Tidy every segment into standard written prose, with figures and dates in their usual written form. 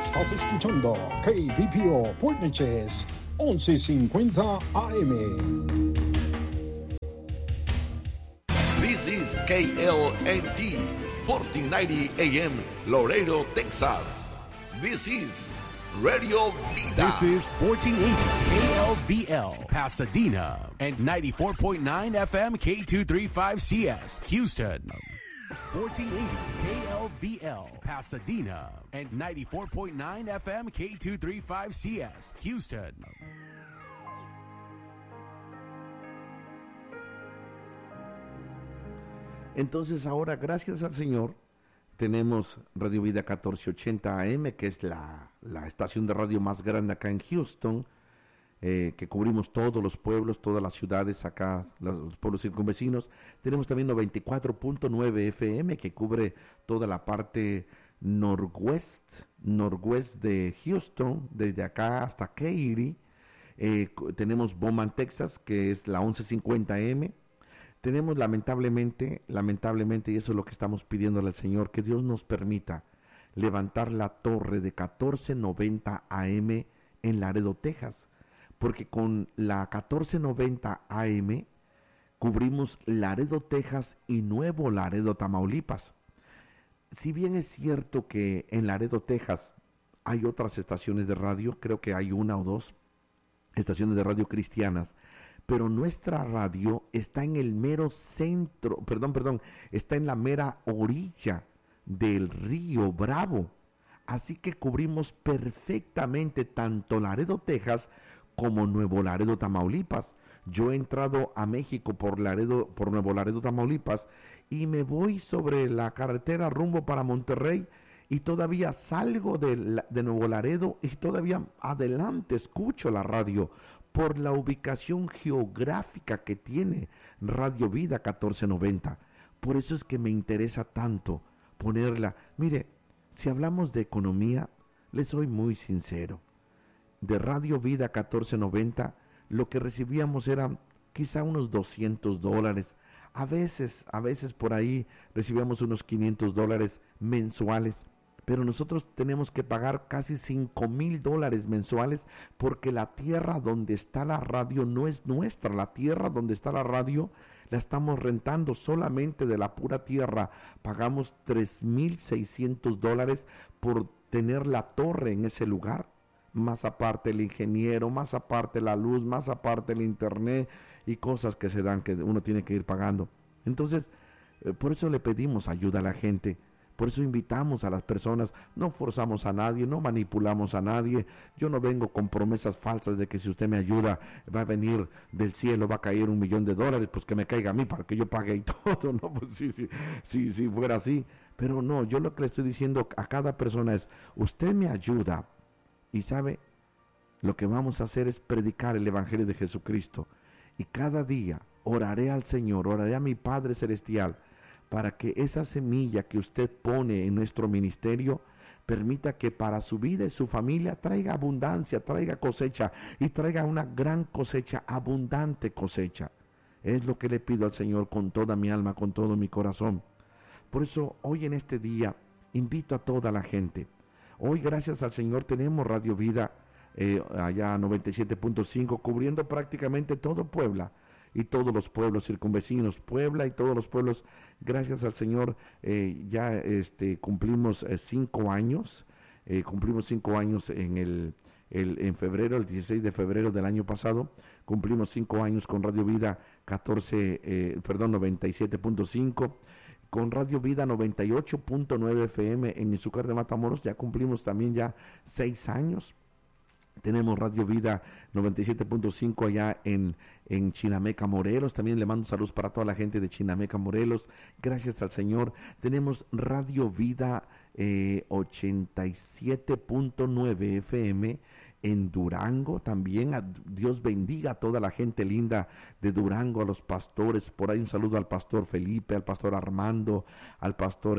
Estás escuchando KBPO Point Neches 1150 AM. This is KLNT 1490 AM Laredo, Texas. This is Radio Vida. This is 1480 KLVL Pasadena and 94.9 FM K235CS Houston. 1480 KLVL Pasadena and 94.9 FM K235CS Houston. Entonces ahora, gracias al Señor, tenemos Radio Vida 1480 AM, que es la estación de radio más grande acá en Houston, que cubrimos todos los pueblos, todas las ciudades acá, los pueblos circunvecinos. Tenemos también 94.9 FM, que cubre toda la parte noroeste de Houston, desde acá hasta Katy. Tenemos Bowman, Texas, que es la 1150 AM. Tenemos lamentablemente, y eso es lo que estamos pidiéndole al Señor, que Dios nos permita levantar la torre de 1490 AM en Laredo, Texas, porque con la 1490 AM cubrimos Laredo, Texas y Nuevo Laredo, Tamaulipas. Si bien es cierto que en Laredo, Texas hay otras estaciones de radio, creo que hay una o dos estaciones de radio cristianas, pero nuestra radio está en el mero centro, está en la mera orilla del río Bravo. Así que cubrimos perfectamente tanto Laredo, Texas, como Nuevo Laredo, Tamaulipas. Yo he entrado a México por Nuevo Laredo, Tamaulipas, y me voy sobre la carretera rumbo para Monterrey, y todavía salgo de Nuevo Laredo y todavía adelante escucho la radio por la ubicación geográfica que tiene Radio Vida 1490. Por eso es que me interesa tanto ponerla. Mire, si hablamos de economía, les soy muy sincero. De Radio Vida 1490, lo que recibíamos era quizá unos $200. A veces por ahí recibíamos unos $500 mensuales. Pero nosotros tenemos que pagar casi $5,000 mensuales, porque la tierra donde está la radio no es nuestra. La tierra donde está la radio la estamos rentando solamente de la pura tierra. Pagamos $3,600 por tener la torre en ese lugar. Más aparte el ingeniero, más aparte la luz, más aparte el internet y cosas que se dan que uno tiene que ir pagando. Entonces, por eso le pedimos ayuda a la gente. Por eso invitamos a las personas, no forzamos a nadie, no manipulamos a nadie. Yo no vengo con promesas falsas de que si usted me ayuda va a venir del cielo, va a caer $1 millón, pues que me caiga a mí para que yo pague y todo, ¿no? Pues sí, fuera así. Pero no, yo lo que le estoy diciendo a cada persona es, usted me ayuda y sabe, lo que vamos a hacer es predicar el Evangelio de Jesucristo. Y cada día oraré al Señor, oraré a mi Padre Celestial, para que esa semilla que usted pone en nuestro ministerio permita que para su vida y su familia traiga abundancia, traiga cosecha, y traiga una gran cosecha, abundante cosecha. Es lo que le pido al Señor con toda mi alma, con todo mi corazón. Por eso hoy en este día invito a toda la gente. Hoy, gracias al Señor, tenemos Radio Vida allá 97.5, cubriendo prácticamente todo Puebla y todos los pueblos circunvecinos. Puebla y todos los pueblos, gracias al Señor, ya cumplimos 5 años. Cumplimos 5 años en febrero, el 16 de febrero del año pasado. Cumplimos 5 años con Radio Vida 97.5. Con Radio Vida 98.9 FM en Izúcar de Matamoros ya cumplimos también ya 6 años. Tenemos Radio Vida 97.5 allá en Chinameca, Morelos. También le mando saludos para toda la gente de Chinameca, Morelos. Gracias al Señor. Tenemos Radio Vida 87.9 FM en Durango también. Dios bendiga a toda la gente linda de Durango, a los pastores. Por ahí un saludo al pastor Felipe, al pastor Armando, al pastor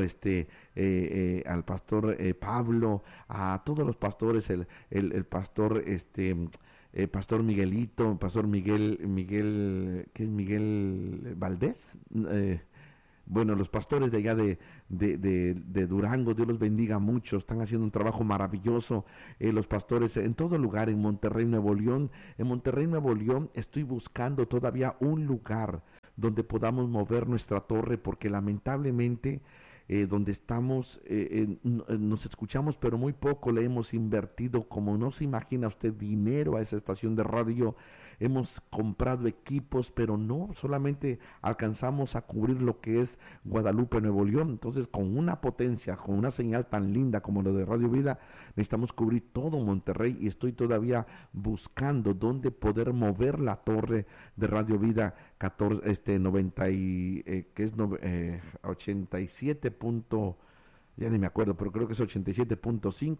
Pablo, a todos los pastores, el pastor pastor Miguelito, pastor Miguel, ¿qué es Miguel Valdés? Bueno, los pastores de allá de Durango, Dios los bendiga mucho, están haciendo un trabajo maravilloso. Los pastores en todo lugar, en Monterrey, Nuevo León. En Monterrey, Nuevo León, estoy buscando todavía un lugar donde podamos mover nuestra torre, porque lamentablemente donde estamos nos escuchamos, pero muy poco le hemos invertido, como no se imagina usted, dinero a esa estación de radio. Hemos comprado equipos, pero no solamente alcanzamos a cubrir lo que es Guadalupe, Nuevo León. Entonces, con una potencia, con una señal tan linda como lo de Radio Vida, necesitamos cubrir todo Monterrey, y estoy todavía buscando dónde poder mover la torre de Radio Vida 87. Ya ni me acuerdo, pero creo que es 87.5,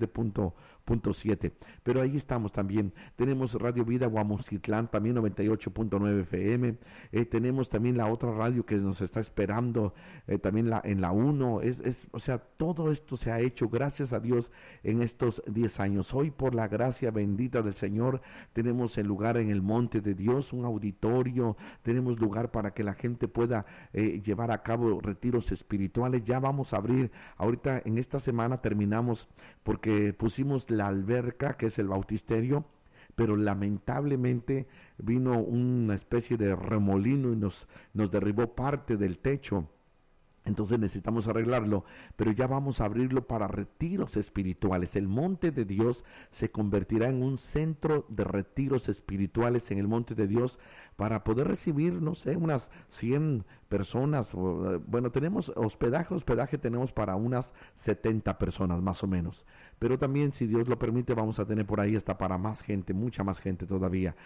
87.7. Pero ahí estamos también. Tenemos Radio Vida Guamucitlán, también 98.9 FM. Tenemos también la otra radio que nos está esperando, también en la 1. O sea, todo esto se ha hecho, gracias a Dios, en estos 10 años. Hoy, por la gracia bendita del Señor, tenemos el lugar en el Monte de Dios, un auditorio. Tenemos lugar para que la gente pueda llevar a cabo retiros espirituales. Ya vamos a abrir. Ahorita en esta semana terminamos porque pusimos la alberca, que es el bautisterio, pero lamentablemente vino una especie de remolino y nos derribó parte del techo. Entonces necesitamos arreglarlo, pero ya vamos a abrirlo para retiros espirituales. El Monte de Dios se convertirá en un centro de retiros espirituales en el Monte de Dios, para poder recibir, no sé, unas 100 personas. Bueno, tenemos hospedaje tenemos para unas 70 personas más o menos, pero también, si Dios lo permite, vamos a tener por ahí hasta para más gente, mucha más gente todavía,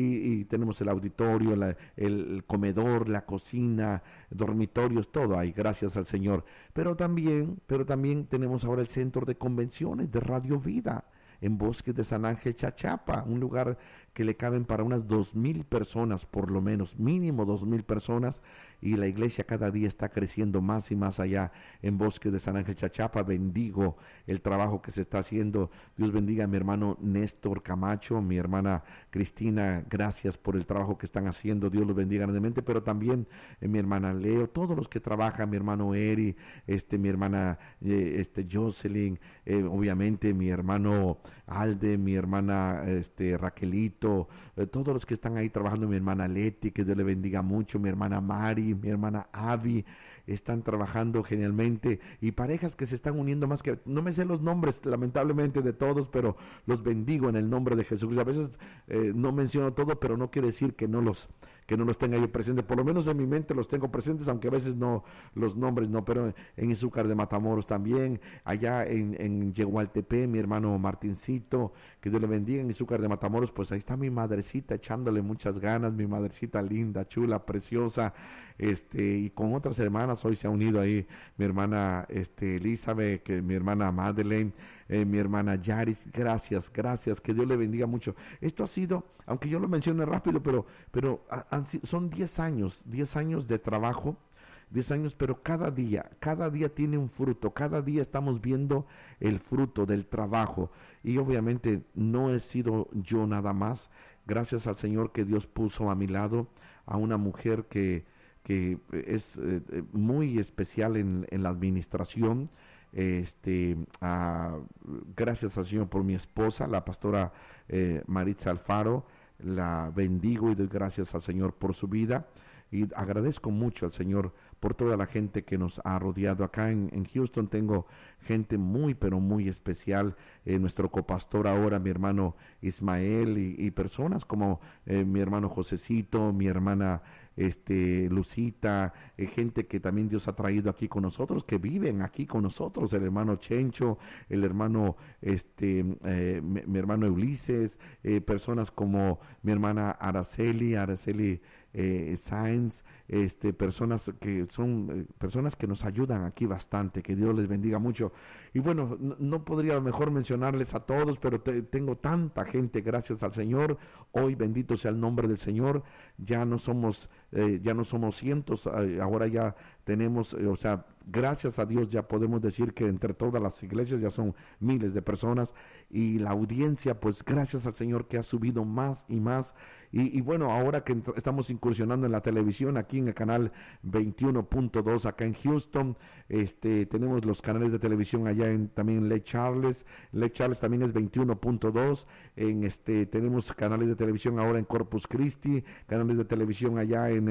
y tenemos el auditorio, el comedor, la cocina, dormitorios, todo ahí, gracias al Señor. Pero también tenemos ahora el centro de convenciones de Radio Vida en Bosques de San Ángel, Chachapa, un lugar que le caben para unas 2,000 personas, por lo menos, mínimo 2,000 personas, y la iglesia cada día está creciendo más y más allá en Bosques de San Ángel, Chachapa. Bendigo el trabajo que se está haciendo. Dios bendiga a mi hermano Néstor Camacho, mi hermana Cristina, gracias por el trabajo que están haciendo, Dios los bendiga grandemente, pero también mi hermana Leo, todos los que trabajan, mi hermano Eri, mi hermana Jocelyn, obviamente mi hermano Alde, mi hermana Raquelito, todos los que están ahí trabajando, mi hermana Leti, que Dios le bendiga mucho, mi hermana Mari, mi hermana Avi, están trabajando genialmente, y parejas que se están uniendo más, que no me sé los nombres lamentablemente de todos, pero los bendigo en el nombre de Jesús. A veces no menciono todo, pero no quiere decir que no los tenga yo presentes. Por lo menos en mi mente los tengo presentes, aunque a veces no, los nombres no, pero en Izúcar de Matamoros también, allá en Yegualtepec, mi hermano Martincito, que Dios le bendiga, en Izúcar de Matamoros, pues ahí está mi madrecita echándole muchas ganas, mi madrecita linda, chula, preciosa, y con otras hermanas hoy se ha unido ahí mi hermana Elizabeth, que mi hermana Madeleine, mi hermana Yaris. Gracias, que Dios le bendiga mucho. Esto ha sido, aunque yo lo mencione rápido, pero son 10 años de trabajo, 10 años, pero cada día tiene un fruto, cada día estamos viendo el fruto del trabajo, y obviamente no he sido yo nada más, gracias al Señor que Dios puso a mi lado a una mujer que es muy especial en la administración. Gracias al Señor por mi esposa, la pastora Maritza Alfaro. La bendigo y doy gracias al Señor por su vida, y agradezco mucho al Señor por toda la gente que nos ha rodeado. Acá en Houston tengo gente muy, pero muy especial, nuestro copastor ahora, mi hermano Ismael, y personas como mi hermano Josecito, mi hermana Lucita, gente que también Dios ha traído aquí con nosotros, que viven aquí con nosotros, el hermano Chencho, el hermano mi hermano Ulises, personas como mi hermana Araceli Sáenz, personas que son personas que nos ayudan aquí bastante, que Dios les bendiga mucho. Y bueno, no podría mejor mencionarles a todos, pero tengo tanta gente, gracias al Señor. Hoy bendito sea el nombre del Señor. Ya no somos ya no somos cientos, ahora ya tenemos, o sea, gracias a Dios ya podemos decir que entre todas las iglesias ya son miles de personas, y la audiencia, pues gracias al Señor que ha subido más y más, y bueno, ahora que estamos incursionando en la televisión, aquí en el canal 21.2 acá en Houston, tenemos los canales de televisión allá también en Lake Charles también es 21.2, tenemos canales de televisión ahora en Corpus Christi, canales de televisión allá en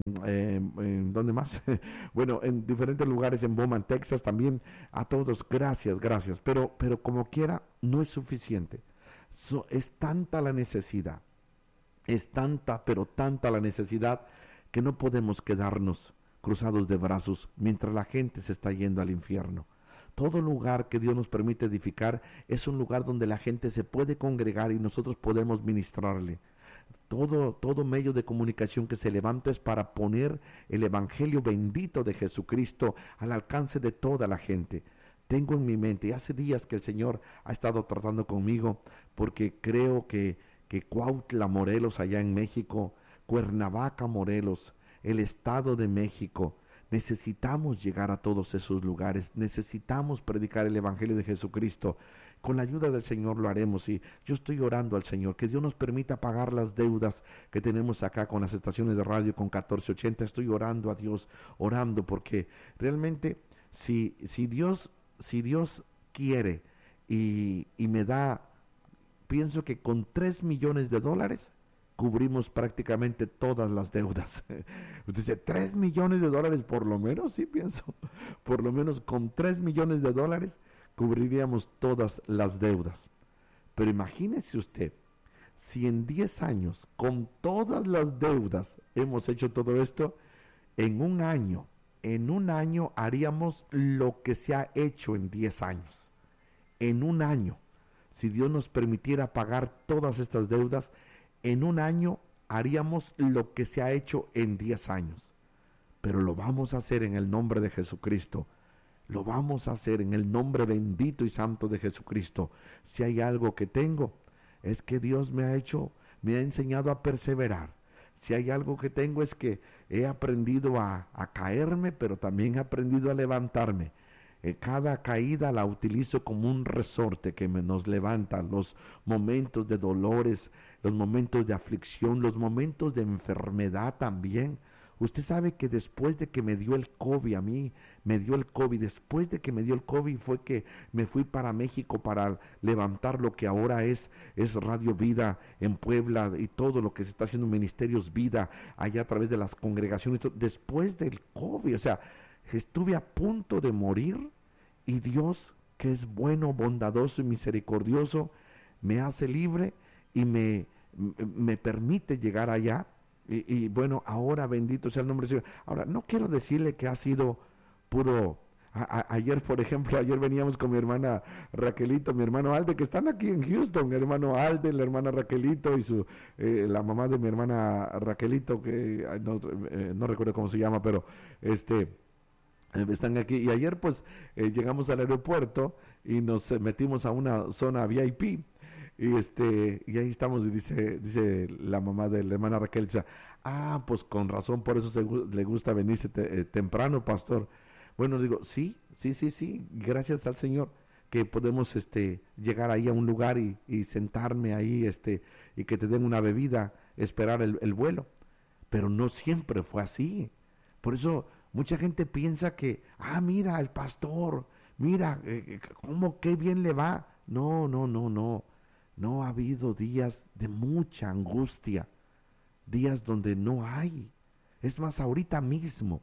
¿dónde más? Bueno, en diferentes lugares, en Beaumont, Texas también. A todos, gracias, pero como quiera, no es suficiente. Es tanta la necesidad, es tanta, pero tanta la necesidad, que no podemos quedarnos cruzados de brazos mientras la gente se está yendo al infierno. Todo lugar que Dios nos permite edificar es un lugar donde la gente se puede congregar y nosotros podemos ministrarle. Todo medio de comunicación que se levanta es para poner el evangelio bendito de Jesucristo al alcance de toda la gente. Tengo en mi mente, y hace días que el Señor ha estado tratando conmigo, porque creo que Cuautla, Morelos, allá en México, Cuernavaca, Morelos, el Estado de México, necesitamos llegar a todos esos lugares, necesitamos predicar el evangelio de Jesucristo. Con la ayuda del Señor lo haremos, y yo estoy orando al Señor que Dios nos permita pagar las deudas que tenemos acá con las estaciones de radio, con 1480. Estoy orando a Dios, orando, porque realmente si Dios quiere y me da, pienso que con $3 millones cubrimos prácticamente todas las deudas. Usted dice, $3 millones por lo menos, sí pienso, por lo menos con $3 millones cubriríamos todas las deudas. Pero imagínese usted, si en 10 años, con todas las deudas, hemos hecho todo esto, en un año haríamos lo que se ha hecho en 10 años. En un año, si Dios nos permitiera pagar todas estas deudas, en un año haríamos lo que se ha hecho en 10 años. Pero lo vamos a hacer en el nombre de Jesucristo. Lo vamos a hacer en el nombre bendito y santo de Jesucristo. Si hay algo que tengo, es que Dios me ha enseñado a perseverar. Si hay algo que tengo, es que he aprendido a caerme, pero también he aprendido a levantarme. Cada caída la utilizo como un resorte que nos levanta. Los momentos de dolores, los momentos de aflicción, los momentos de enfermedad también. Usted sabe que después de que me dio el COVID, a mí me dio el COVID, después de que me dio el COVID fue que me fui para México para levantar lo que ahora es Radio Vida en Puebla, y todo lo que se está haciendo en Ministerios Vida allá a través de las congregaciones. Después del COVID, o sea, estuve a punto de morir, y Dios, que es bueno, bondadoso y misericordioso, me hace libre y me permite llegar allá. Y bueno, ahora bendito sea el nombre del Señor. Ahora, no quiero decirle que ha sido puro. Ayer, por ejemplo, veníamos con mi hermana Raquelito, mi hermano Alde, que están aquí en Houston, mi hermano Alde, la hermana Raquelito y la mamá de mi hermana Raquelito, que no recuerdo cómo se llama, pero están aquí. Y ayer pues llegamos al aeropuerto y nos metimos a una zona VIP. Y ahí estamos, y dice la mamá de la hermana Raquel, dice, pues con razón, por eso le gusta venirse temprano, pastor. Bueno, digo, sí, gracias al Señor que podemos llegar ahí a un lugar y sentarme ahí, y que te den una bebida, esperar el vuelo. Pero no siempre fue así. Por eso mucha gente piensa que, mira, el pastor, mira, cómo, qué bien le va. No. No ha habido días de mucha angustia, días donde no hay. Es más, ahorita mismo,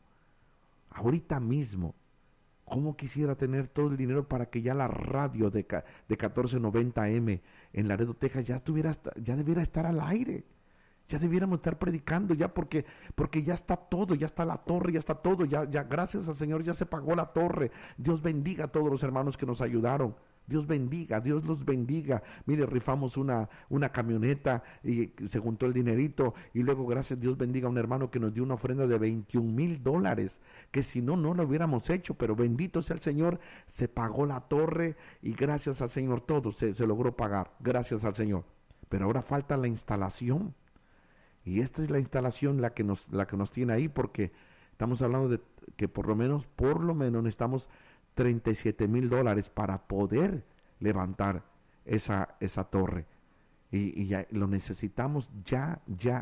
¿cómo quisiera tener todo el dinero para que ya la radio de 1490M en Laredo, Texas, ya debiera estar al aire? Ya debiéramos estar predicando ya, porque ya está todo, ya está la torre, ya está todo, ya gracias al Señor ya se pagó la torre. Dios bendiga a todos los hermanos que nos ayudaron. Dios los bendiga. Mire, rifamos una camioneta y se juntó el dinerito, y luego gracias, Dios bendiga a un hermano que nos dio una ofrenda de $21,000, que si no lo hubiéramos hecho, pero bendito sea el Señor, se pagó la torre, y gracias al Señor todo se logró pagar, gracias al Señor. Pero ahora falta la instalación. Y esta es la instalación la que nos tiene ahí, porque estamos hablando de que por lo menos necesitamos $37,000 para poder levantar esa torre. Y ya lo necesitamos ya.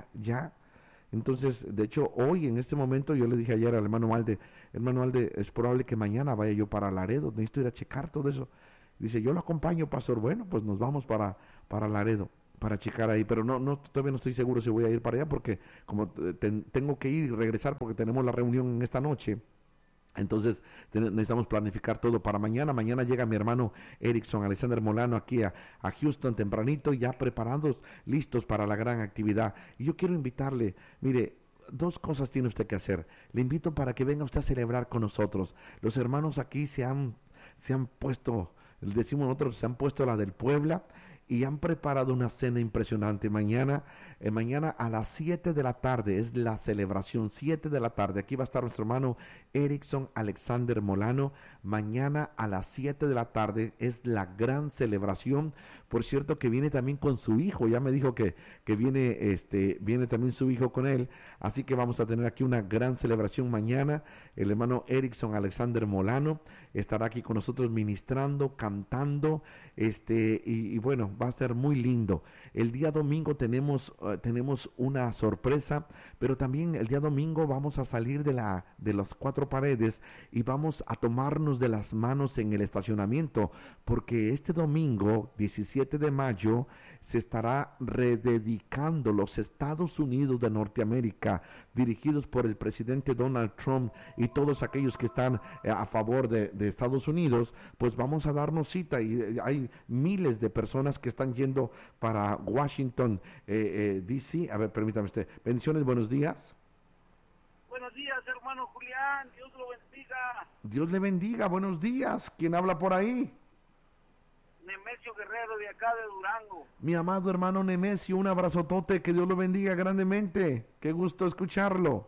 Entonces, de hecho, hoy en este momento yo le dije ayer al hermano Alde, es probable que mañana vaya yo para Laredo, necesito ir a checar todo eso. Dice, yo lo acompaño, pastor. Bueno, pues nos vamos para Laredo, para checar ahí, pero todavía no estoy seguro si voy a ir para allá, porque como tengo que ir y regresar porque tenemos la reunión en esta noche. Entonces necesitamos planificar todo para mañana. Mañana llega mi hermano Erickson Alexander Molano aquí a Houston tempranito, ya preparados, listos para la gran actividad. Y yo quiero invitarle, mire, 2 cosas tiene usted que hacer. Le invito para que venga usted a celebrar con nosotros. Los hermanos aquí se han puesto, decimos nosotros, se han puesto la del Puebla, y han preparado una cena impresionante. Mañana a las 7 de la tarde es la celebración, 7 de la tarde. Aquí va a estar nuestro hermano Erickson Alexander Molano. Mañana a las 7 de la tarde es la gran celebración. Por cierto, que viene también con su hijo. Ya me dijo que viene también su hijo con él. Así que vamos a tener aquí una gran celebración mañana. El hermano Erickson Alexander Molano estará aquí con nosotros ministrando, cantando, y bueno, va a ser muy lindo. El día domingo tenemos una sorpresa, pero también el día domingo vamos a salir de las 4 paredes y vamos a tomarnos de las manos en el estacionamiento, porque este domingo 17 de mayo se estará rededicando los Estados Unidos de Norteamérica, dirigidos por el presidente Donald Trump y todos aquellos que están a favor de Estados Unidos. Pues vamos a darnos cita, y hay miles de personas que están yendo para Washington, D.C. A ver, permítame usted. Bendiciones, buenos días. Buenos días, hermano Julián, Dios lo bendiga. Dios le bendiga, buenos días. ¿Quién habla por ahí? Nemesio Guerrero, de acá de Durango. Mi amado hermano Nemesio, un abrazotote, que Dios lo bendiga grandemente. Qué gusto escucharlo.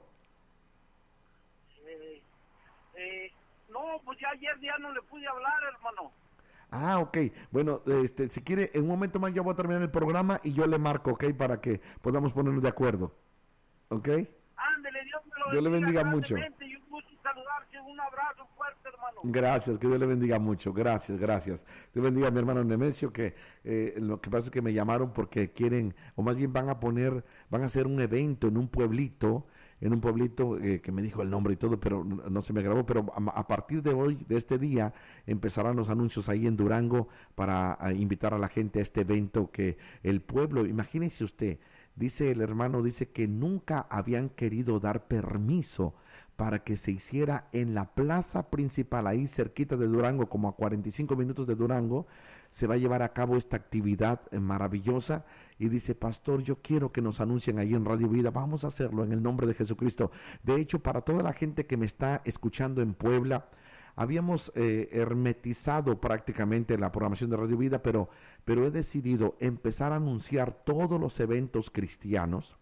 No, pues ya ayer ya no le pude hablar, hermano. Ah, ok. Bueno, si quiere, en un momento más ya voy a terminar el programa y yo le marco, ok, para que podamos ponernos de acuerdo. ¿Ok? Ándele, Dios le bendiga mucho. Y un gusto saludarte, un abrazo fuerte, hermano. Gracias, que Dios le bendiga mucho. Gracias. Dios bendiga a mi hermano Nemesio, que lo que pasa es que me llamaron porque quieren, o más bien van a hacer un evento en un pueblito que me dijo el nombre y todo, pero no se me grabó. Pero a partir de hoy, de este día, empezarán los anuncios ahí en Durango para invitar a la gente a este evento que el pueblo, imagínese usted, dice el hermano, dice que nunca habían querido dar permiso para que se hiciera en la plaza principal, ahí cerquita de Durango, como a 45 minutos de Durango. Se va a llevar a cabo esta actividad maravillosa, y dice, pastor, yo quiero que nos anuncien ahí en Radio Vida. Vamos a hacerlo en el nombre de Jesucristo. De hecho, para toda la gente que me está escuchando en Puebla, habíamos hermetizado prácticamente la programación de Radio Vida, pero he decidido empezar a anunciar todos los eventos cristianos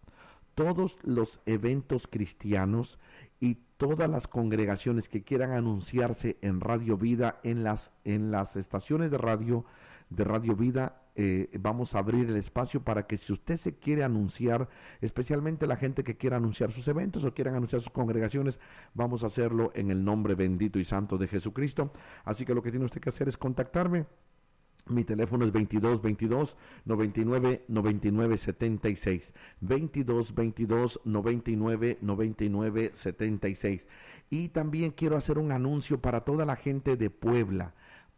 y todas las congregaciones que quieran anunciarse en Radio Vida, en las estaciones de Radio Vida. Vamos a abrir el espacio para que, si usted se quiere anunciar, especialmente la gente que quiera anunciar sus eventos o quieran anunciar sus congregaciones, vamos a hacerlo en el nombre bendito y santo de Jesucristo. Así que lo que tiene usted que hacer es contactarme. Mi teléfono es 2222-99-99-76, 2222-99-99-76. Y también quiero hacer un anuncio para toda la gente de Puebla,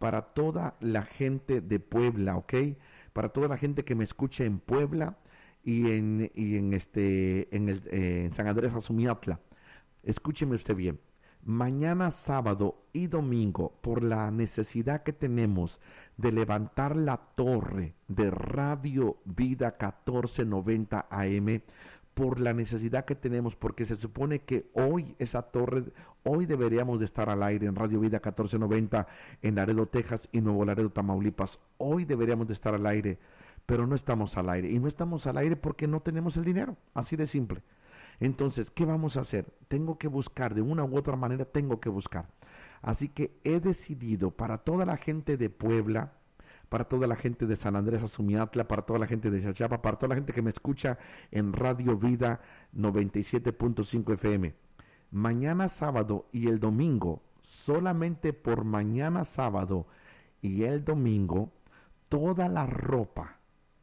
¿ok? Para toda la gente que me escucha en Puebla y en San Andrés Azumiatla. Escúcheme usted bien. Mañana sábado y domingo, por la necesidad que tenemos de levantar la torre de Radio Vida 1490 AM, por la necesidad que tenemos, porque se supone que hoy esa torre, hoy deberíamos de estar al aire en Radio Vida 1490 en Laredo, Texas y Nuevo Laredo, Tamaulipas. Hoy deberíamos de estar al aire, pero no estamos al aire. Y no estamos al aire porque no tenemos el dinero, así de simple. Entonces, ¿qué vamos a hacer? Tengo que buscar, de una u otra manera tengo que buscar. Así que he decidido, para toda la gente de Puebla, para toda la gente de San Andrés Azumiatla, para toda la gente de Chachapa, para toda la gente que me escucha en Radio Vida 97.5 FM. Mañana sábado y el domingo, solamente por mañana sábado y el domingo, toda la ropa,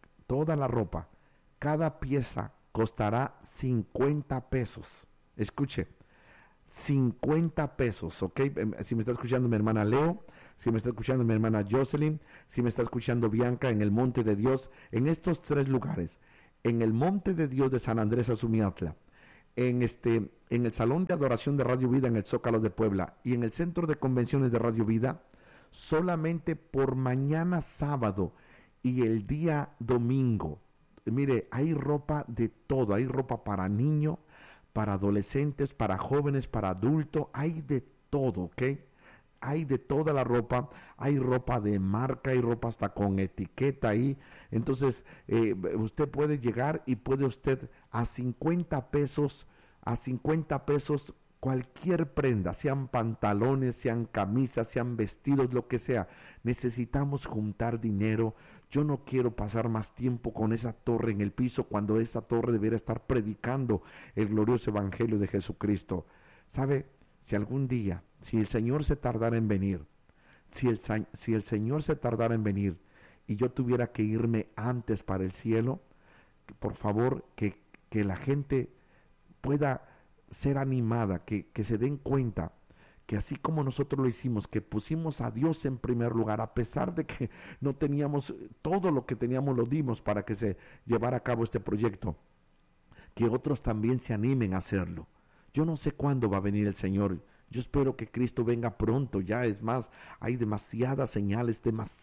cada pieza costará 50 pesos. Escuche, 50 pesos, ¿ok? Si me está escuchando mi hermana Leo, si me está escuchando mi hermana Jocelyn, si me está escuchando Bianca en el Monte de Dios, en estos 3 lugares, en el Monte de Dios de San Andrés Azumiatla, en el Salón de Adoración de Radio Vida en el Zócalo de Puebla y en el Centro de Convenciones de Radio Vida, solamente por mañana sábado y el día domingo. Mire, hay ropa de todo, hay ropa para niños, para adolescentes, para jóvenes, para adultos, hay de todo, ¿ok? Hay de toda la ropa, hay ropa de marca, hay ropa hasta con etiqueta ahí. Entonces, usted puede llegar y puede usted a 50 pesos, cualquier prenda, sean pantalones, sean camisas, sean vestidos, lo que sea. Necesitamos juntar dinero. Yo no quiero pasar más tiempo con esa torre en el piso cuando esa torre debería estar predicando el glorioso evangelio de Jesucristo. ¿Sabe? Si algún día, si el Señor se tardara en venir, si el Señor se tardara en venir y yo tuviera que irme antes para el cielo, por favor, que la gente pueda ser animada, que se den cuenta que así como nosotros lo hicimos, que pusimos a Dios en primer lugar, a pesar de que no teníamos todo lo que teníamos, lo dimos para que se llevara a cabo este proyecto, que otros también se animen a hacerlo. Yo no sé cuándo va a venir el Señor. Yo espero que Cristo venga pronto. Ya es más, hay demasiadas señales,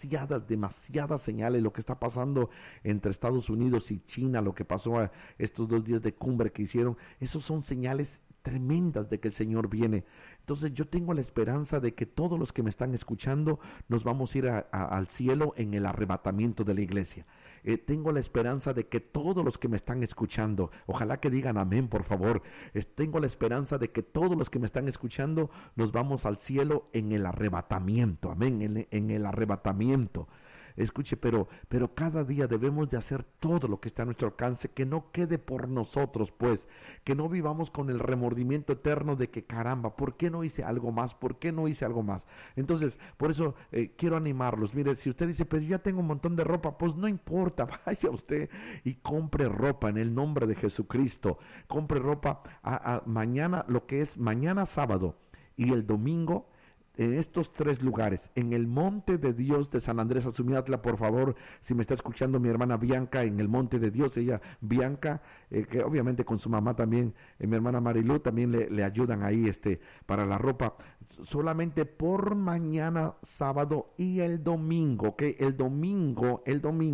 demasiadas señales. Lo que está pasando entre Estados Unidos y China, lo que pasó a estos 2 días de cumbre que hicieron, esos son señales tremendas de que el Señor viene. Entonces yo tengo la esperanza de que todos los que me están escuchando nos vamos a ir al cielo en el arrebatamiento de la iglesia. Tengo la esperanza de que todos los que me están escuchando, ojalá que digan amén, por favor. Tengo la esperanza de que todos los que me están escuchando nos vamos al cielo en el arrebatamiento, amén, en el arrebatamiento. Escuche, pero cada día debemos de hacer todo lo que está a nuestro alcance, que no quede por nosotros, pues, que no vivamos con el remordimiento eterno de que caramba, ¿por qué no hice algo más? ¿Por qué no hice algo más? Entonces, por eso quiero animarlos. Mire, si usted dice, pero yo ya tengo un montón de ropa, pues no importa, vaya usted y compre ropa en el nombre de Jesucristo. Compre ropa mañana, lo que es mañana sábado y el domingo, en estos 3 lugares, en el Monte de Dios de San Andrés Azumiatla. Por favor, si me está escuchando mi hermana Bianca en el Monte de Dios, ella, Bianca, que obviamente con su mamá también, mi hermana Marilu, también le ayudan ahí para la ropa, solamente por mañana sábado y el domingo, ¿ok? El domingo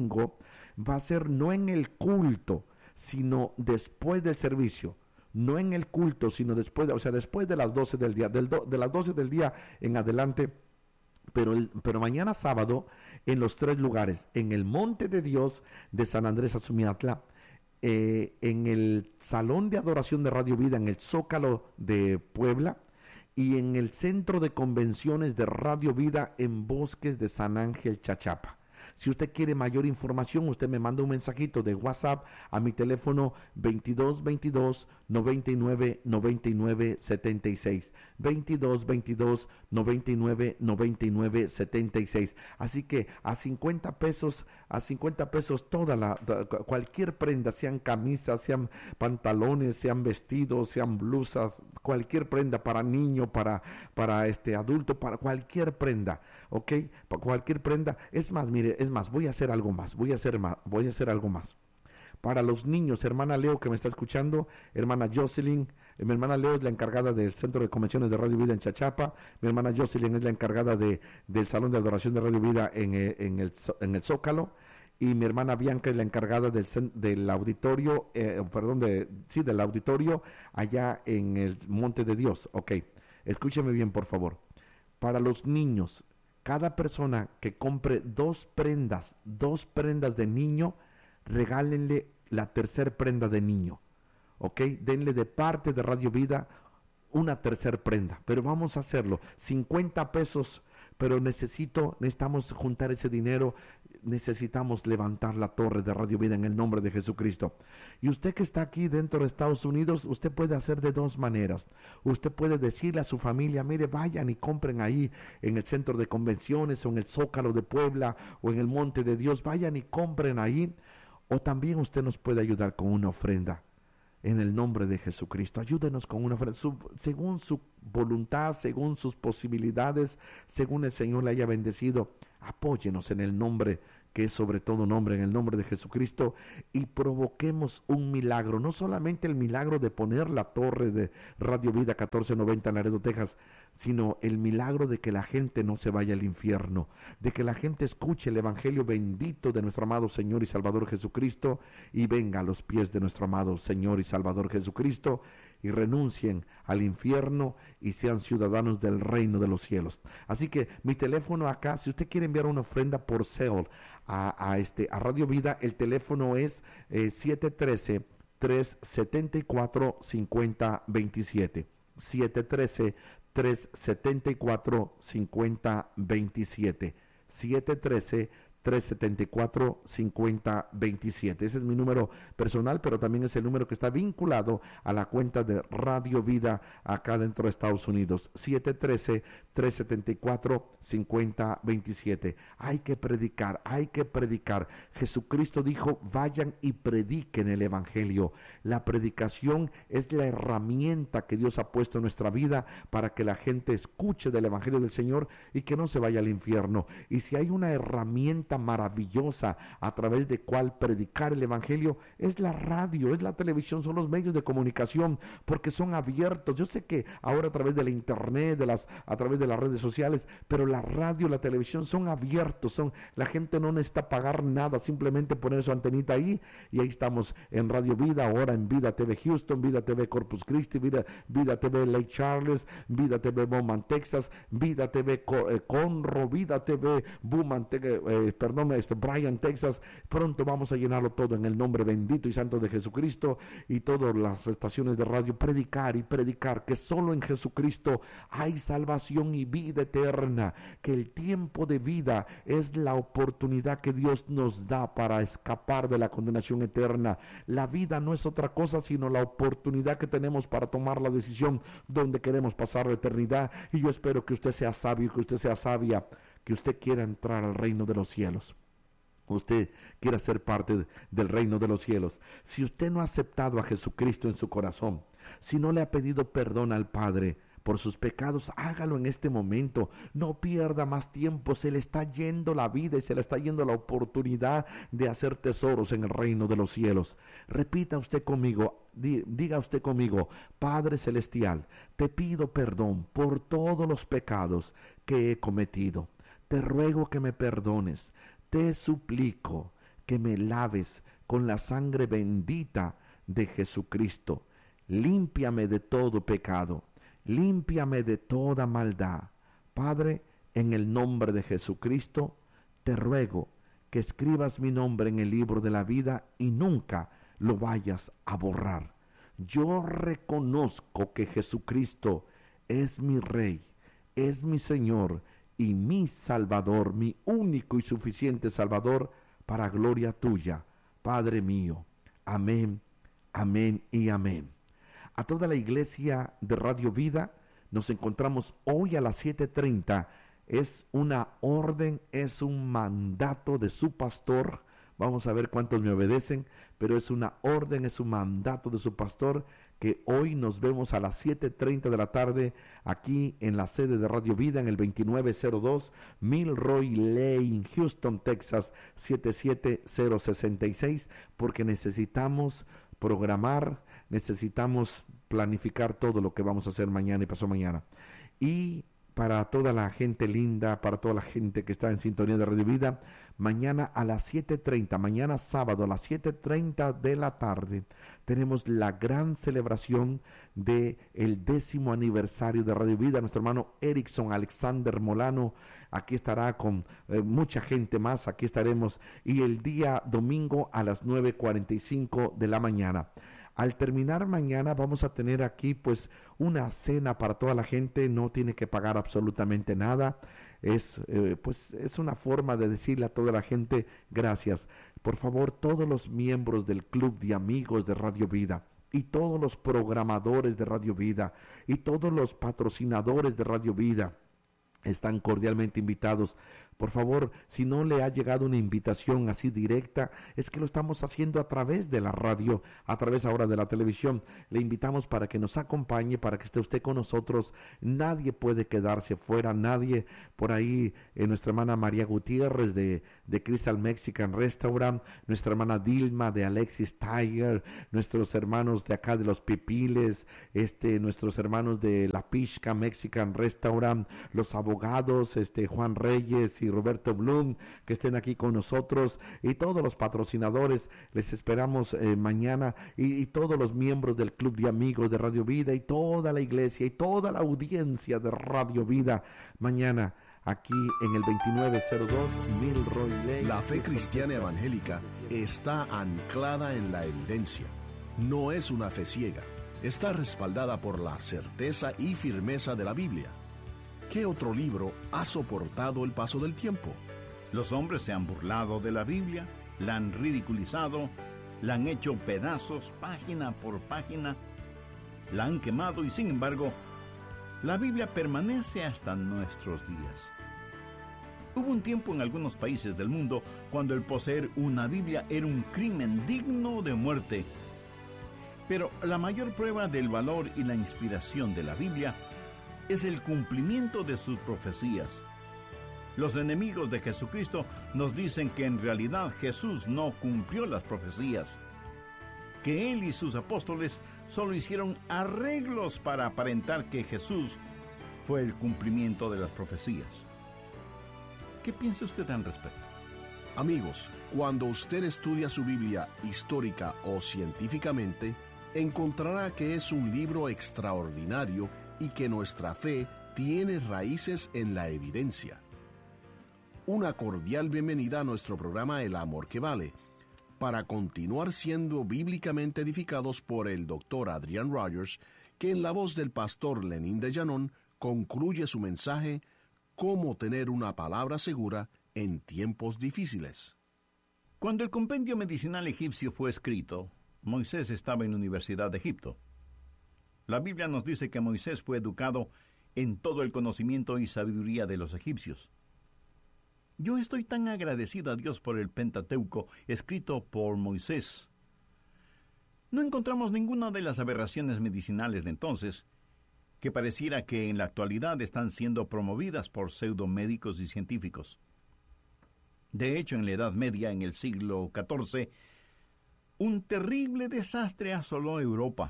va a ser no en el culto, sino después del servicio. No en el culto, sino después de las 12 del día, de las 12 del día en adelante, pero mañana sábado en los 3 lugares, en el Monte de Dios de San Andrés Azumiatla, en el Salón de Adoración de Radio Vida, en el Zócalo de Puebla, y en el Centro de Convenciones de Radio Vida en Bosques de San Ángel, Chachapa. Si usted quiere mayor información, usted me manda un mensajito de WhatsApp a mi teléfono 2222 99 99 76. 2222 99 99 76. Así que a 50 pesos cualquier prenda, sean camisas, sean pantalones, sean vestidos, sean blusas, cualquier prenda para niño, para adulto, para cualquier prenda, ¿ok? Para cualquier prenda. Es más, voy a hacer algo más. Para los niños, hermana Leo que me está escuchando, hermana Jocelyn, mi hermana Leo es la encargada del Centro de Convenciones de Radio Vida en Chachapa, mi hermana Jocelyn es la encargada del Salón de Adoración de Radio Vida en el Zócalo, y mi hermana Bianca es la encargada del auditorio, del auditorio allá en el Monte de Dios. Ok, escúcheme bien, por favor. Para los niños, cada persona que compre 2 prendas de niño, regálenle la 3er prenda de niño, ¿ok? Denle de parte de Radio Vida una 3er prenda, pero vamos a hacerlo, 50 pesos pero necesitamos juntar ese dinero, necesitamos levantar la torre de Radio Vida en el nombre de Jesucristo. Y usted que está aquí dentro de Estados Unidos, usted puede hacer de dos maneras. Usted puede decirle a su familia, mire, vayan y compren ahí en el centro de convenciones o en el Zócalo de Puebla o en el Monte de Dios, vayan y compren ahí. O también usted nos puede ayudar con una ofrenda. En el nombre de Jesucristo, ayúdenos con una ofrenda, según su voluntad, según sus posibilidades, según el Señor le haya bendecido. Apóyenos en el nombre que es sobre todo nombre, en el nombre de Jesucristo, y provoquemos un milagro, no solamente el milagro de poner la torre de Radio Vida 1490 en Laredo, Texas, sino el milagro de que la gente no se vaya al infierno, de que la gente escuche el evangelio bendito de nuestro amado Señor y Salvador Jesucristo y venga a los pies de nuestro amado Señor y Salvador Jesucristo y renuncien al infierno y sean ciudadanos del reino de los cielos. Así que mi teléfono acá, si usted quiere enviar una ofrenda por Zelle a Radio Vida, el teléfono es 713-374-5027. 713-374-5027. 713-374-5027. Ese es mi número personal, pero también es el número que está vinculado a la cuenta de Radio Vida acá dentro de Estados Unidos. 713-374-5027. Hay que predicar, hay que predicar. Jesucristo dijo, vayan y prediquen el evangelio. La predicación es la herramienta que Dios ha puesto en nuestra vida para que la gente escuche del evangelio del Señor y que no se vaya al infierno. Y si hay una herramienta maravillosa a través de cual predicar el evangelio, es la radio, es la televisión, son los medios de comunicación, porque son abiertos. Yo sé que ahora a través de la internet, a través de las redes sociales, pero la radio, la televisión son abiertos, la gente no necesita pagar nada, simplemente poner su antenita ahí y ahí estamos en Radio Vida, ahora en Vida TV Houston, Vida TV Corpus Christi, Vida TV Lake Charles, Vida TV Bowman, Texas, Vida TV Conroe, Vida TV Bowman, Bryan, Texas. Pronto vamos a llenarlo todo en el nombre bendito y santo de Jesucristo, y todas las estaciones de radio, predicar y predicar que solo en Jesucristo hay salvación y vida eterna, que el tiempo de vida es la oportunidad que Dios nos da para escapar de la condenación eterna. La vida no es otra cosa sino la oportunidad que tenemos para tomar la decisión donde queremos pasar la eternidad. Y yo espero que usted sea sabio, que usted sea sabia, que usted quiera entrar al reino de los cielos. Usted quiera ser parte del reino de los cielos. Si usted no ha aceptado a Jesucristo en su corazón, si no le ha pedido perdón al Padre por sus pecados, hágalo en este momento. No pierda más tiempo. Se le está yendo la vida y se le está yendo la oportunidad de hacer tesoros en el reino de los cielos. Repita usted conmigo, diga usted conmigo: Padre Celestial, te pido perdón por todos los pecados que he cometido. Te ruego que me perdones. Te suplico que me laves con la sangre bendita de Jesucristo. Límpiame de todo pecado. Límpiame de toda maldad. Padre, en el nombre de Jesucristo, te ruego que escribas mi nombre en el libro de la vida y nunca lo vayas a borrar. Yo reconozco que Jesucristo es mi Rey, es mi Señor y mi Salvador, mi único y suficiente Salvador, para gloria tuya, Padre mío. Amén, amén y amén. A toda la iglesia de Radio Vida, nos encontramos hoy a las 7:30. Es una orden, es un mandato de su pastor. Vamos a ver cuántos me obedecen, pero es una orden, es un mandato de su pastor, que hoy nos vemos a las 7:30 de la tarde aquí en la sede de Radio Vida en el 2902 Milroy Lane, Houston, Texas 77066, porque necesitamos programar, necesitamos planificar todo lo que vamos a hacer mañana y pasado mañana. Y para toda la gente linda, para toda la gente que está en sintonía de Radio Vida, mañana a las 7:30, mañana sábado a las 7:30 de la tarde, tenemos la gran celebración del 10º aniversario de Radio Vida. Nuestro hermano Erickson Alexander Molano aquí estará con mucha gente más, aquí estaremos, y el día domingo a las 9:45 de la mañana. Al terminar mañana vamos a tener aquí pues una cena para toda la gente, no tiene que pagar absolutamente nada. pues es una forma de decirle a toda la gente gracias. Por favor, todos los miembros del Club de Amigos de Radio Vida y todos los programadores de Radio Vida y todos los patrocinadores de Radio Vida están cordialmente invitados. Por favor, si no le ha llegado una invitación así directa, es que lo estamos haciendo a través de la radio, a través ahora de la televisión. Le invitamos para que nos acompañe, para que esté usted con nosotros. Nadie puede quedarse fuera, nadie. Por ahí, nuestra hermana María Gutiérrez de Crystal Mexican Restaurant, nuestra hermana Dilma de Alexis Tiger, nuestros hermanos de acá de Los Pipiles, nuestros hermanos de La Pishka Mexican Restaurant, los abogados, Juan Reyes y Roberto Blum, que estén aquí con nosotros, y todos los patrocinadores. Les esperamos mañana, y todos los miembros del Club de Amigos de Radio Vida, y toda la iglesia, y toda la audiencia de Radio Vida, mañana aquí en el 2902 Milroy Lane. La fe cristiana evangélica está anclada en la evidencia. No es una fe ciega. Está respaldada por la certeza y firmeza de la Biblia. ¿Qué otro libro ha soportado el paso del tiempo? Los hombres se han burlado de la Biblia, la han ridiculizado, la han hecho pedazos página por página, la han quemado y sin embargo, la Biblia permanece hasta nuestros días. Hubo un tiempo en algunos países del mundo cuando el poseer una Biblia era un crimen digno de muerte. Pero la mayor prueba del valor y la inspiración de la Biblia es el cumplimiento de sus profecías. Los enemigos de Jesucristo nos dicen que en realidad Jesús no cumplió las profecías, que él y sus apóstoles solo hicieron arreglos para aparentar que Jesús fue el cumplimiento de las profecías. ¿Qué piensa usted al respecto? Amigos, cuando usted estudia su Biblia histórica o científicamente, encontrará que es un libro extraordinario y que nuestra fe tiene raíces en la evidencia. Una cordial bienvenida a nuestro programa El Amor que Vale, para continuar siendo bíblicamente edificados por el Dr. Adrian Rogers, que en la voz del pastor Lenín de Llanón concluye su mensaje Cómo tener una palabra segura en tiempos difíciles. Cuando el compendio medicinal egipcio fue escrito, Moisés estaba en la Universidad de Egipto. La Biblia nos dice que Moisés fue educado en todo el conocimiento y sabiduría de los egipcios. Yo estoy tan agradecido a Dios por el Pentateuco escrito por Moisés. No encontramos ninguna de las aberraciones medicinales de entonces que pareciera que en la actualidad están siendo promovidas por pseudomédicos y científicos. De hecho, en la Edad Media, en el siglo XIV, un terrible desastre asoló Europa.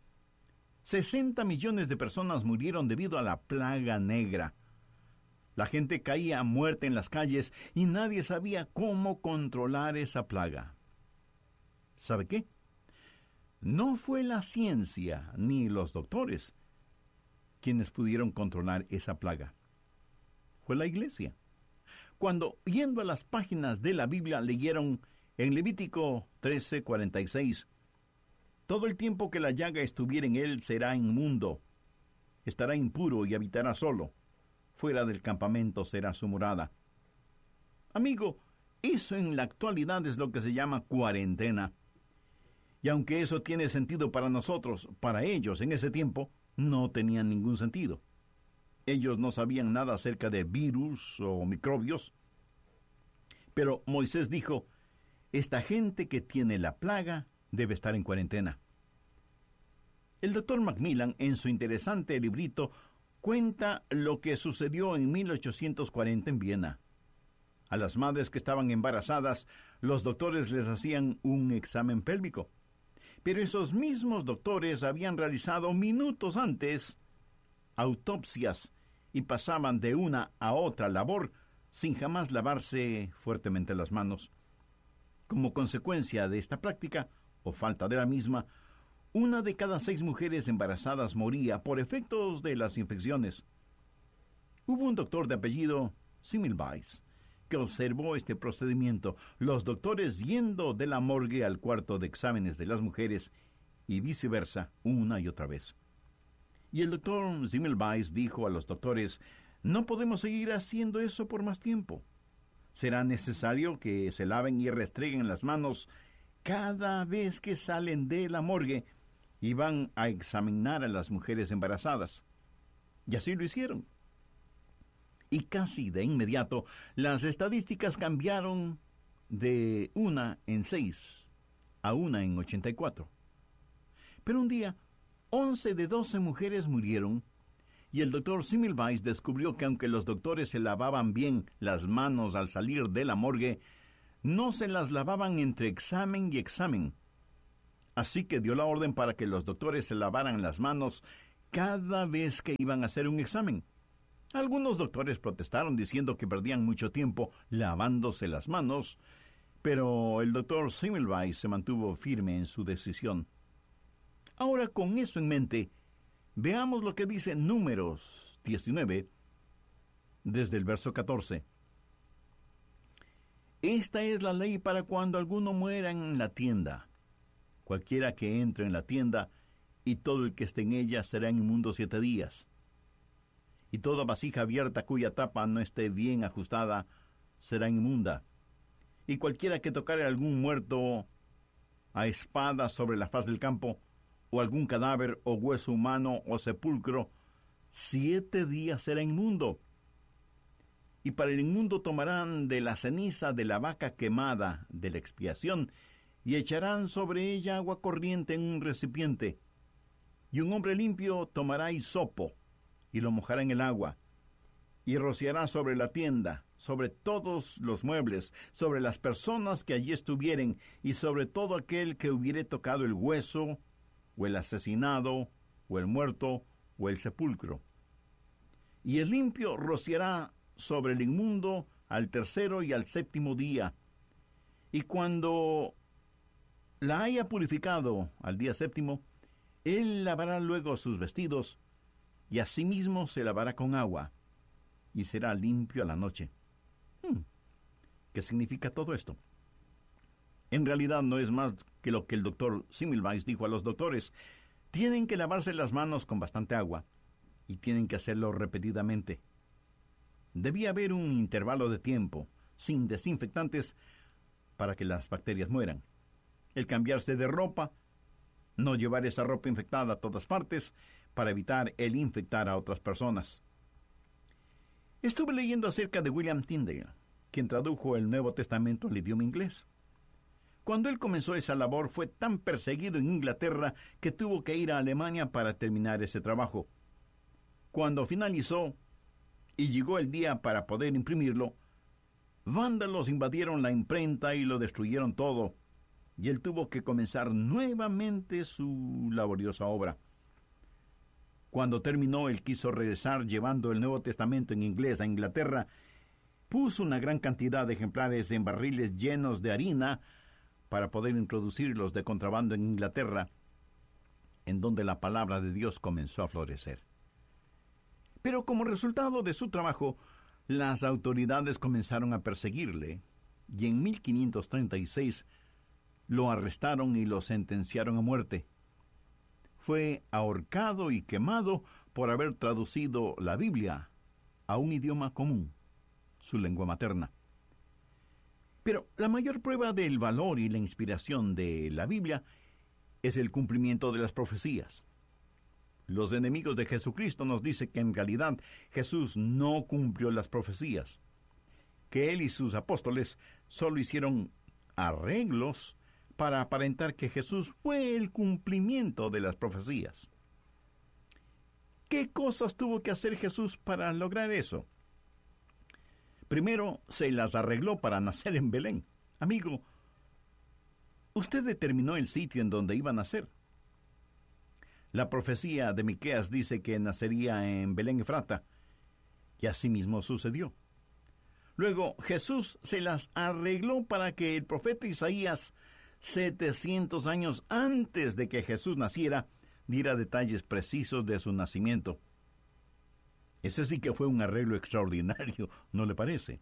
60 millones de personas murieron debido a la plaga negra. La gente caía muerta en las calles y nadie sabía cómo controlar esa plaga. ¿Sabe qué? No fue la ciencia ni los doctores quienes pudieron controlar esa plaga. Fue la iglesia. Cuando, yendo a las páginas de la Biblia, leyeron en Levítico 13:46, todo el tiempo que la llaga estuviera en él será inmundo, estará impuro y habitará solo. Fuera del campamento será su morada. Amigo, eso en la actualidad es lo que se llama cuarentena. Y aunque eso tiene sentido para nosotros, para ellos en ese tiempo no tenían ningún sentido. Ellos no sabían nada acerca de virus o microbios. Pero Moisés dijo, esta gente que tiene la plaga debe estar en cuarentena. El Dr. Macmillan, en su interesante librito, cuenta lo que sucedió en 1840 en Viena. A las madres que estaban embarazadas, los doctores les hacían un examen pélvico. Pero esos mismos doctores habían realizado minutos antes autopsias y pasaban de una a otra labor sin jamás lavarse fuertemente las manos. Como consecuencia de esta práctica, o falta de la misma, 1 de cada 6 mujeres embarazadas moría por efectos de las infecciones. Hubo un doctor de apellido Semmelweis que observó este procedimiento, los doctores yendo de la morgue al cuarto de exámenes de las mujeres y viceversa una y otra vez. Y el doctor Semmelweis dijo a los doctores, No podemos seguir haciendo eso por más tiempo. Será necesario que se laven y restreguen las manos cada vez que salen de la morgue y van a examinar a las mujeres embarazadas. Y así lo hicieron. Y casi de inmediato, las estadísticas cambiaron de 1 en 6 a 1 en 84. Pero un día, 11 de 12 mujeres murieron, y el doctor Semmelweis descubrió que aunque los doctores se lavaban bien las manos al salir de la morgue, no se las lavaban entre examen y examen. Así que dio la orden para que los doctores se lavaran las manos cada vez que iban a hacer un examen. Algunos doctores protestaron diciendo que perdían mucho tiempo lavándose las manos, pero el doctor Semmelweis se mantuvo firme en su decisión. Ahora, con eso en mente, veamos lo que dice Números 19, desde el verso 14. Esta es la ley para cuando alguno muera en la tienda. Cualquiera que entre en la tienda, y todo el que esté en ella será inmundo 7 días. Y toda vasija abierta cuya tapa no esté bien ajustada será inmunda. Y cualquiera que tocare algún muerto a espada sobre la faz del campo, o algún cadáver, o hueso humano, o sepulcro, 7 días será inmundo. Y para el inmundo tomarán de la ceniza de la vaca quemada de la expiación, y echarán sobre ella agua corriente en un recipiente. Y un hombre limpio tomará hisopo, y lo mojará en el agua, y rociará sobre la tienda, sobre todos los muebles, sobre las personas que allí estuvieren, y sobre todo aquel que hubiere tocado el hueso, o el asesinado, o el muerto, o el sepulcro. Y el limpio rociará sobre el inmundo al 3º y al 7º día. Y cuando la haya purificado al día 7º, él lavará luego sus vestidos, y asimismo se lavará con agua, y será limpio a la noche. ¿Qué significa todo esto? En realidad no es más que lo que el doctor Semmelweis dijo a los doctores. Tienen que lavarse las manos con bastante agua, y tienen que hacerlo repetidamente. Debía haber un intervalo de tiempo, sin desinfectantes, para que las bacterias mueran. El cambiarse de ropa, no llevar esa ropa infectada a todas partes, para evitar el infectar a otras personas. Estuve leyendo acerca de William Tyndale, quien tradujo el Nuevo Testamento al idioma inglés. Cuando él comenzó esa labor, fue tan perseguido en Inglaterra que tuvo que ir a Alemania para terminar ese trabajo. Cuando finalizó y llegó el día para poder imprimirlo, vándalos invadieron la imprenta y lo destruyeron todo, y él tuvo que comenzar nuevamente su laboriosa obra. Cuando terminó, él quiso regresar llevando el Nuevo Testamento en inglés a Inglaterra. Puso una gran cantidad de ejemplares en barriles llenos de harina para poder introducirlos de contrabando en Inglaterra, en donde la palabra de Dios comenzó a florecer. Pero como resultado de su trabajo, las autoridades comenzaron a perseguirle, y en 1536 lo arrestaron y lo sentenciaron a muerte. Fue ahorcado y quemado por haber traducido la Biblia a un idioma común, su lengua materna. Pero la mayor prueba del valor y la inspiración de la Biblia es el cumplimiento de las profecías. Los enemigos de Jesucristo nos dicen que en realidad Jesús no cumplió las profecías, que él y sus apóstoles solo hicieron arreglos para aparentar que Jesús fue el cumplimiento de las profecías. ¿Qué cosas tuvo que hacer Jesús para lograr eso? Primero, se las arregló para nacer en Belén. Amigo, usted determinó el sitio en donde iba a nacer. La profecía de Miqueas dice que nacería en Belén Efrata, y así mismo sucedió. Luego, Jesús se las arregló para que el profeta Isaías, 700 años antes de que Jesús naciera, diera detalles precisos de su nacimiento. Ese sí que fue un arreglo extraordinario, ¿no le parece?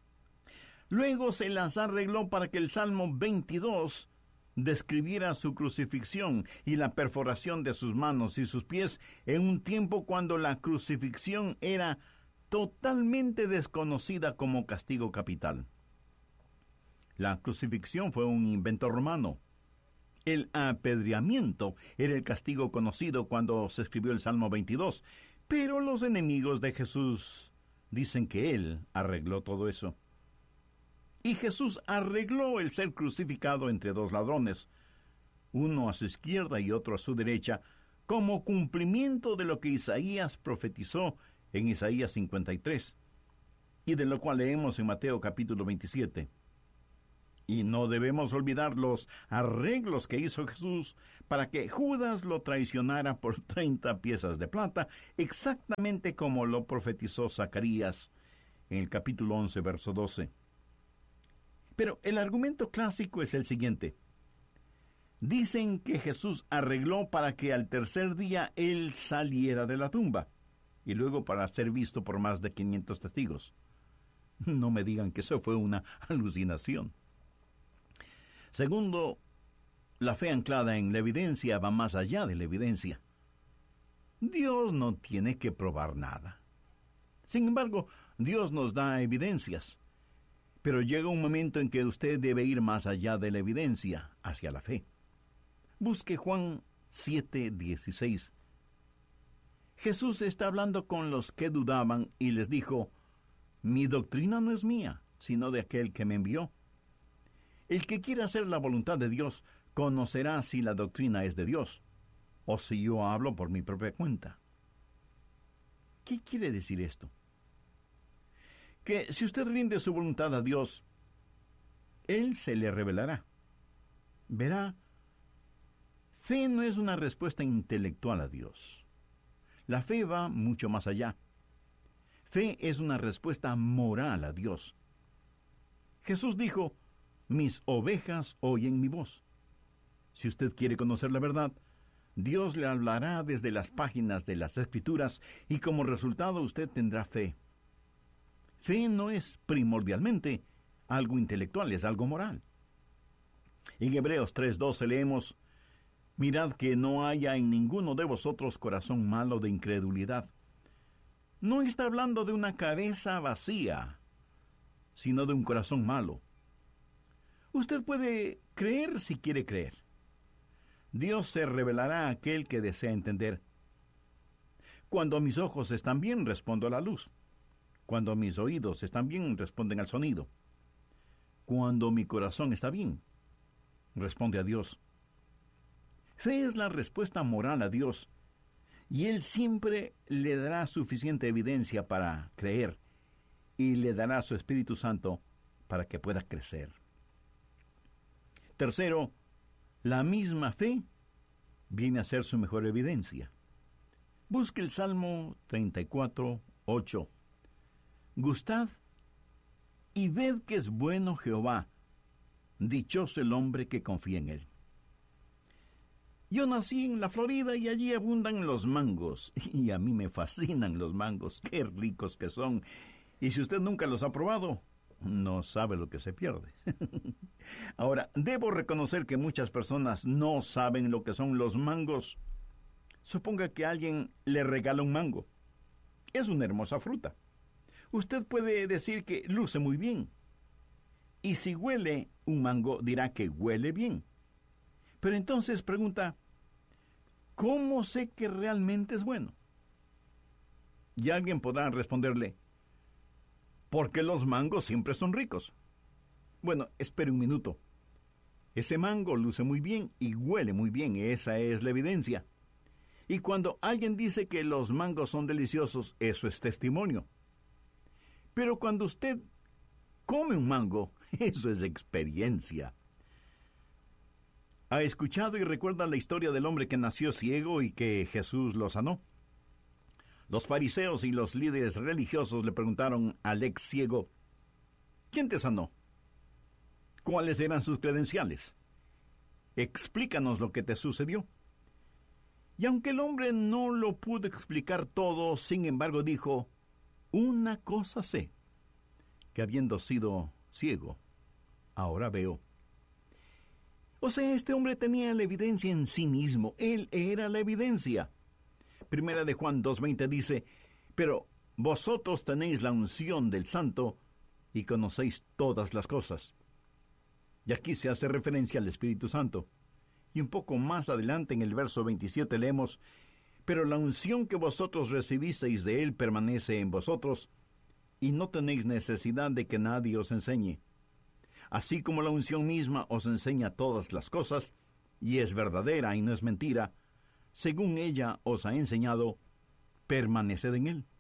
Luego se las arregló para que el Salmo 22 describiera su crucifixión y la perforación de sus manos y sus pies en un tiempo cuando la crucifixión era totalmente desconocida como castigo capital. La crucifixión fue un invento romano. El apedreamiento era el castigo conocido cuando se escribió el Salmo 22, pero los enemigos de Jesús dicen que Él arregló todo eso. Y Jesús arregló el ser crucificado entre dos ladrones, uno a su izquierda y otro a su derecha, como cumplimiento de lo que Isaías profetizó en Isaías 53, y de lo cual leemos en Mateo capítulo 27. Y no debemos olvidar los arreglos que hizo Jesús para que Judas lo traicionara por 30 piezas de plata, exactamente como lo profetizó Zacarías en el capítulo 11, verso 12. Pero el argumento clásico es el siguiente. Dicen que Jesús arregló para que al tercer día Él saliera de la tumba, y luego para ser visto por más de 500 testigos. No me digan que eso fue una alucinación. Segundo, la fe anclada en la evidencia va más allá de la evidencia. Dios no tiene que probar nada. Sin embargo, Dios nos da evidencias. Pero llega un momento en que usted debe ir más allá de la evidencia, hacia la fe. Busque Juan 7:16. Jesús está hablando con los que dudaban y les dijo: mi doctrina no es mía, sino de aquel que me envió. El que quiera hacer la voluntad de Dios conocerá si la doctrina es de Dios, o si yo hablo por mi propia cuenta. ¿Qué quiere decir esto? Que si usted rinde su voluntad a Dios, Él se le revelará. Verá, fe no es una respuesta intelectual a Dios. La fe va mucho más allá. Fe es una respuesta moral a Dios. Jesús dijo: mis ovejas oyen mi voz. Si usted quiere conocer la verdad, Dios le hablará desde las páginas de las Escrituras y como resultado usted tendrá fe. Fe no es primordialmente algo intelectual, es algo moral. En Hebreos 3:12 leemos: mirad que no haya en ninguno de vosotros corazón malo de incredulidad. No está hablando de una cabeza vacía, sino de un corazón malo. Usted puede creer si quiere creer. Dios se revelará a aquel que desea entender. Cuando mis ojos están bien, respondo a la luz. Cuando mis oídos están bien, responden al sonido. Cuando mi corazón está bien, responde a Dios. Fe es la respuesta moral a Dios, y Él siempre le dará suficiente evidencia para creer, y le dará su Espíritu Santo para que pueda crecer. Tercero, la misma fe viene a ser su mejor evidencia. Busque el Salmo 34:8. Gustad y ved que es bueno Jehová, dichoso el hombre que confía en él. Yo nací en la Florida y allí abundan los mangos, y a mí me fascinan los mangos, qué ricos que son, y si usted nunca los ha probado, no sabe lo que se pierde. Ahora, debo reconocer que muchas personas no saben lo que son los mangos. Suponga que alguien le regala un mango. Es una hermosa fruta. Usted puede decir que luce muy bien. Y si huele un mango, dirá que huele bien. Pero entonces pregunta: ¿cómo sé que realmente es bueno? Y alguien podrá responderle: porque los mangos siempre son ricos. Bueno, espere un minuto. Ese mango luce muy bien y huele muy bien, esa es la evidencia. Y cuando alguien dice que los mangos son deliciosos, eso es testimonio. Pero cuando usted come un mango, eso es experiencia. ¿Ha escuchado y recuerda la historia del hombre que nació ciego y que Jesús lo sanó? Los fariseos y los líderes religiosos le preguntaron al ex ciego: ¿quién te sanó? ¿Cuáles eran sus credenciales? Explícanos lo que te sucedió. Y aunque el hombre no lo pudo explicar todo, sin embargo dijo: una cosa sé, que habiendo sido ciego, ahora veo. O sea, este hombre tenía la evidencia en sí mismo, él era la evidencia. Primera de Juan 2:20 dice: pero vosotros tenéis la unción del Santo y conocéis todas las cosas. Y aquí se hace referencia al Espíritu Santo. Y un poco más adelante en el verso 27 leemos: pero la unción que vosotros recibisteis de Él permanece en vosotros, y no tenéis necesidad de que nadie os enseñe. Así como la unción misma os enseña todas las cosas, y es verdadera y no es mentira, según ella os ha enseñado, permaneced en Él.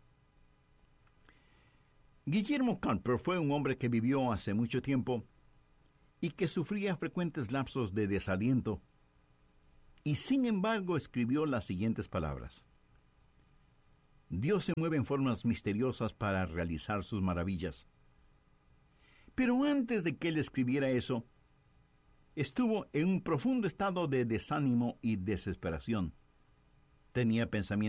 Guillermo Camper fue un hombre que vivió hace mucho tiempo y que sufría frecuentes lapsos de desaliento, y sin embargo escribió las siguientes palabras: Dios se mueve en formas misteriosas para realizar sus maravillas. Pero antes de que él escribiera eso, estuvo en un profundo estado de desánimo y desesperación. Tenía pensamientos